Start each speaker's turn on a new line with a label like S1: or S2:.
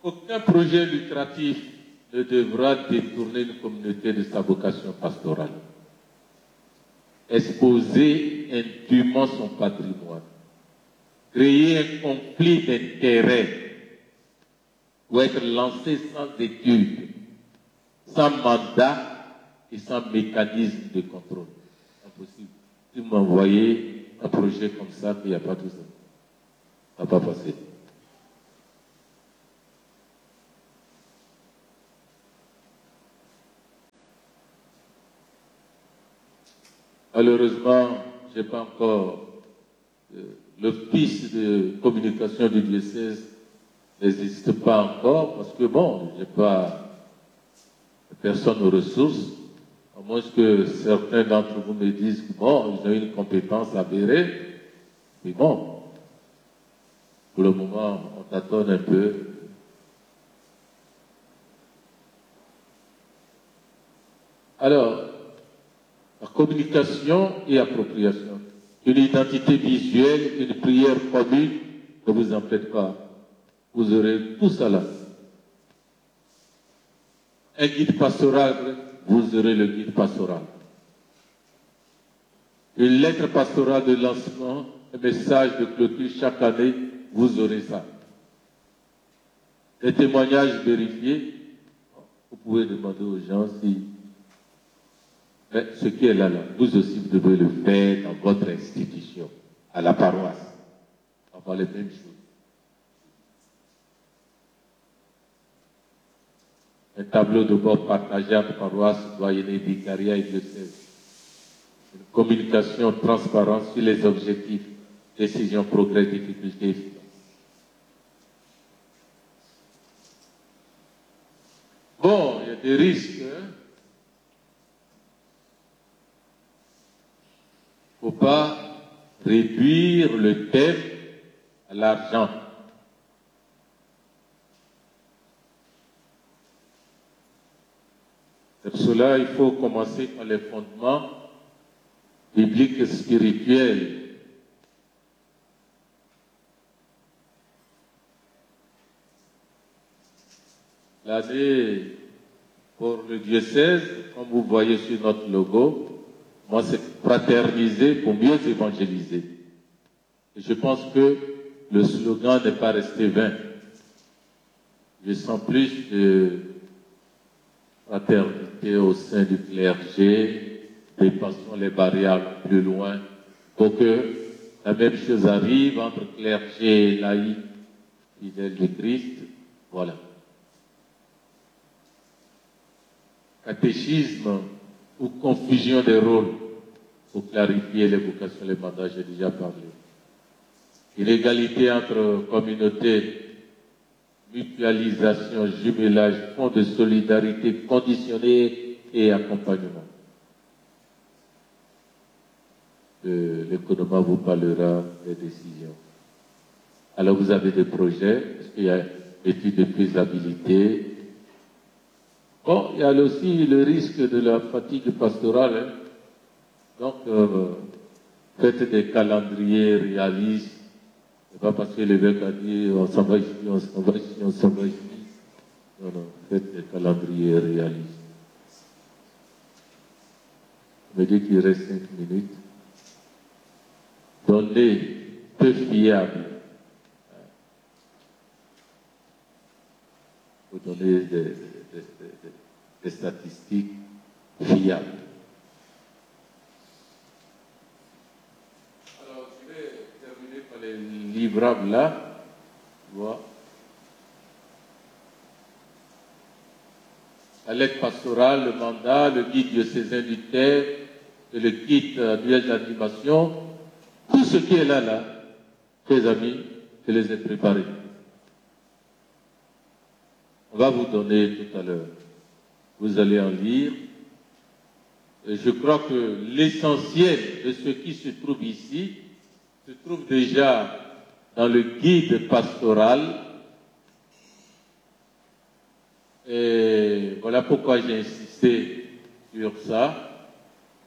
S1: Aucun projet lucratif ne devra détourner une communauté de sa vocation pastorale. Exposer indûment son patrimoine, créer un conflit d'intérêts ou être lancé sans étude, sans mandat et sans mécanisme de contrôle. Impossible. Si vous m'envoyez un projet comme ça, il n'y a pas tout ça. Ça ne va pas passer. Malheureusement, je n'ai pas encore l'office de communication du diocèse n'existe pas encore parce que bon, je n'ai pas personne aux ressources, à moins que certains d'entre vous me disent que bon, ils ont une compétence avérée, mais bon, pour le moment, on tâtonne un peu. Alors, la communication et appropriation. Une identité visuelle, une prière commune, ne vous en faites pas. Vous aurez tout ça là. Un guide pastoral, vous aurez le guide pastoral. Une lettre pastorale de lancement, un message de clôture chaque année, vous aurez ça. Des témoignages vérifiés, vous pouvez demander aux gens si ce qui est là, vous aussi, vous devez le faire dans votre institution, à la paroisse. On va les mêmes choses. Un tableau de bord partagé entre paroisse, doyenné, vicariat et diocèse. Une communication transparente sur les objectifs, décisions, progrès, difficultés. Bon, il y a des risques. Il ne faut pas réduire le thème à l'argent. C'est pour cela qu'il faut commencer par les fondements bibliques et spirituels. L'année pour le diocèse, comme vous voyez sur notre logo, moi, c'est fraterniser pour mieux évangéliser. Et je pense que le slogan n'est pas resté vain. Je sens plus de fraternité au sein du clergé, dépassons les barrières plus loin, pour que la même chose arrive entre clergé et laïcs, fidèles du Christ. Voilà. Catéchisme ou confusion des rôles pour clarifier les vocations, les mandats, j'ai déjà parlé. Inégalité entre communautés, mutualisation, jumelage, fonds de solidarité conditionnés et accompagnement. L'économie vous parlera des décisions. Alors vous avez des projets, parce qu'il y a études de faisabilité. Bon, il y a aussi le risque de la fatigue pastorale. Hein. Donc, faites des calendriers réalistes. Ce n'est pas parce que l'évêque a dit on s'en va ici, on s'en va ici, on s'en va ici. Non, non, faites des calendriers réalistes. Je me dis qu'il reste 5 minutes. Donnez peu fiables. Vous donnez des statistiques fiables. Alors, je vais terminer par les livrables là. Voilà. La lettre pastorale, le mandat, le guide diocésain du terre, et le guide annuel d'animation. Tout ce qui est là, mes amis, je les ai préparés. On va vous donner tout à l'heure. Vous allez en lire. Et je crois que l'essentiel de ce qui se trouve ici se trouve déjà dans le guide pastoral. Et voilà pourquoi j'ai insisté sur ça.